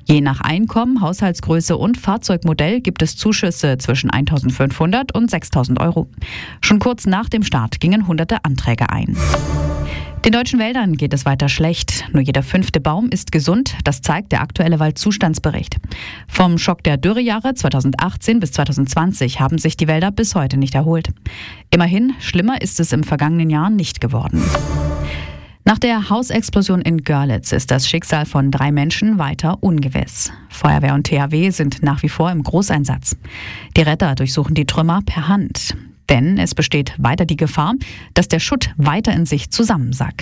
Je nach Einkommen, Haushaltsgröße und Fahrzeugmodell gibt es Zuschüsse zwischen 1.500 und 6.000 Euro. Schon kurz nach dem Start gingen hunderte Anträge ein. Den deutschen Wäldern geht es weiter schlecht. Nur jeder 5. Baum ist gesund, das zeigt der aktuelle Waldzustandsbericht. Vom Schock der Dürrejahre 2018 bis 2020 haben sich die Wälder bis heute nicht erholt. Immerhin, schlimmer ist es im vergangenen Jahr nicht geworden. Nach der Hausexplosion in Görlitz ist das Schicksal von 3 Menschen weiter ungewiss. Feuerwehr und THW sind nach wie vor im Großeinsatz. Die Retter durchsuchen die Trümmer per Hand. Denn es besteht weiter die Gefahr, dass der Schutt weiter in sich zusammensackt.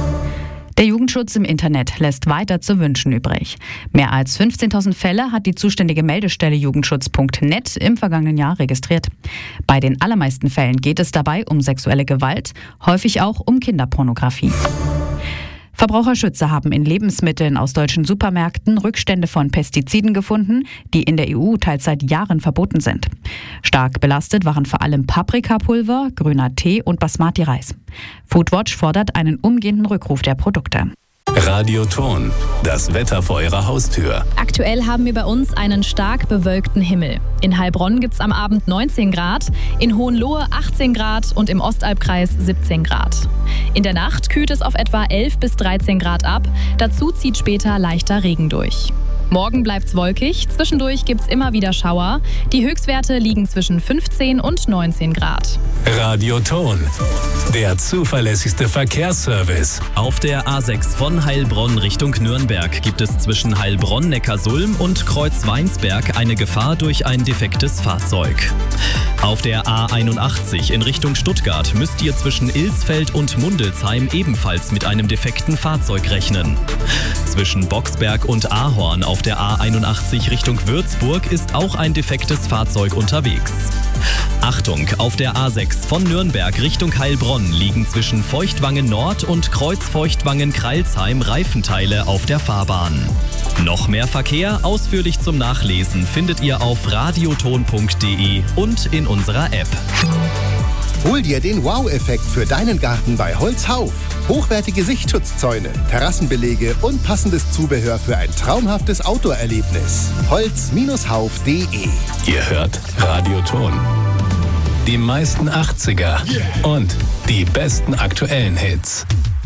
Der Jugendschutz im Internet lässt weiter zu wünschen übrig. Mehr als 15.000 Fälle hat die zuständige Meldestelle jugendschutz.net im vergangenen Jahr registriert. Bei den allermeisten Fällen geht es dabei um sexuelle Gewalt, häufig auch um Kinderpornografie. Verbraucherschützer haben in Lebensmitteln aus deutschen Supermärkten Rückstände von Pestiziden gefunden, die in der EU teils seit Jahren verboten sind. Stark belastet waren vor allem Paprikapulver, grüner Tee und Basmati-Reis. Foodwatch fordert einen umgehenden Rückruf der Produkte. Radioton, das Wetter vor Ihrer Haustür. Aktuell haben wir bei uns einen stark bewölkten Himmel. In Heilbronn gibt es am Abend 19 Grad, in Hohenlohe 18 Grad und im Ostalbkreis 17 Grad. In der Nacht kühlt es auf etwa 11 bis 13 Grad ab, dazu zieht später leichter Regen durch. Morgen bleibt's wolkig, zwischendurch gibt's immer wieder Schauer. Die Höchstwerte liegen zwischen 15 und 19 Grad. Radioton, der zuverlässigste Verkehrsservice. Auf der A6 von Heilbronn Richtung Nürnberg gibt es zwischen Heilbronn-Neckarsulm und Kreuzweinsberg eine Gefahr durch ein defektes Fahrzeug. Auf der A81 in Richtung Stuttgart müsst ihr zwischen Ilsfeld und Mundelsheim ebenfalls mit einem defekten Fahrzeug rechnen. Zwischen Boxberg und Ahorn auf der A81 Richtung Würzburg ist auch ein defektes Fahrzeug unterwegs. Achtung, auf der A6 von Nürnberg Richtung Heilbronn liegen zwischen Feuchtwangen Nord und Kreuzfeuchtwangen-Kreilsheim Reifenteile auf der Fahrbahn. Noch mehr Verkehr ausführlich zum Nachlesen findet ihr auf radioton.de und in unserer App. Hol dir den Wow-Effekt für deinen Garten bei Holzhauf. Hochwertige Sichtschutzzäune, Terrassenbelege und passendes Zubehör für ein traumhaftes Outdoor-Erlebnis. Holz-hauf.de. Ihr hört Radioton. Die meisten 80er und die besten aktuellen Hits.